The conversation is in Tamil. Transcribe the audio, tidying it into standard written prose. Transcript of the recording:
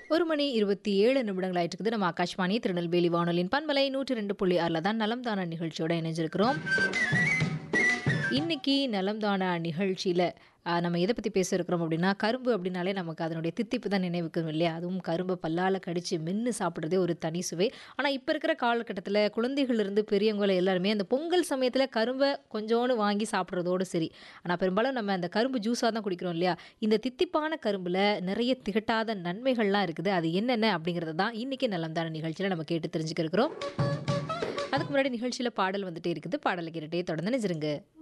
1 மணி 27 நிமிடங்கள் ஆயிட்டு இருக்குது. நம்ம ஆகாஷ்வாணி திருநெல்வேலி வானொலியின் பண்பலை 102.6 தான் நலம் தான நிகழ்ச்சியோட இணைஞ்சிருக்கிறோம். இன்னைக்கு நலம் தானா நிகழ்ச்சியில நம்ம எதை பத்தி பேச இருக்கிறோம் அப்படின்னா, கரும்பு அப்படின்னாலே நமக்கு அதனுடைய தித்திப்பு தான் நினைவுக்கு வரும் இல்லையா? அதுவும் கரும்பை பல்லால கடிச்சு மென்னு சாப்பிடுறதே ஒரு தனி சுவை. ஆனா இப்ப இருக்கிற காலகட்டத்தில குழந்தைகள் இருந்து பெரியவங்க வரை எல்லாருமே அந்த பொங்கல் சமயத்தில கரும்ப கொஞ்சோண்டு வாங்கி சாப்பிடுறதோடு சரி. ஆனா பெரும்பாலும் நம்ம அந்த கரும்பு ஜூஸா தான் குடிக்கிறோம் இல்லையா? இந்த தித்திப்பான கரும்புல நிறைய திகட்டாத நன்மைகள்லாம் இருக்குது. அது என்னென்ன அப்படிங்கிறத தான் இன்னைக்கு நலம் தான நிகழ்ச்சியில நம்ம கேட்டு தெரிஞ்சுக்க இருக்கிறோம். அதுக்கு முன்னாடி நிகழ்ச்சியில பாடல் வந்துட்டே இருக்குது. பாடலை கேட்டுட்டே தொடர்ந்து நினைச்சிருங்க.